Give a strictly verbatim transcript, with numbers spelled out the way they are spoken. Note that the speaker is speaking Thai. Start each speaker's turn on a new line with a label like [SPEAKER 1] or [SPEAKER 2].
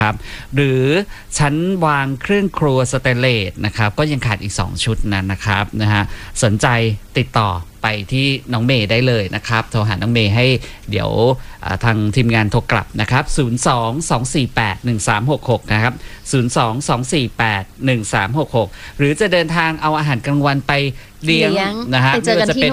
[SPEAKER 1] ครับหรือชั้นวางเครื่องครัวสเตนเลสนะครับก็ยังขาดอีกสองชุดนั้นนะครับนะฮะสนใจติดต่อไปที่น้องเมย์ได้เลยนะครับโทรหาน้องเมย์ให้เดี๋ยวทางทีมงานโทรกลับนะครับศูนย์ สอง สอง สี่ แปด หนึ่ง สาม หก หกนะครับศูนย์ สอง สอง สี่ แปด หนึ่ง สาม หก หกหรือจะเดินทางเอาอาหารกลางวันไปเลี้ยงนะฮะ
[SPEAKER 2] ไปเจอกันที่